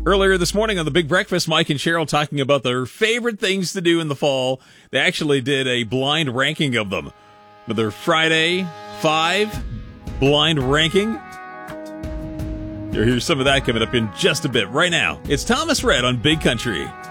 Earlier this morning on The Big Breakfast, Mike and Cheryl talking about their favorite things to do in the fall. They actually did a blind ranking of them. With their Friday 5 blind ranking. You'll hear some of that coming up in just a bit. Right now, it's Thomas Rhett on Big Country.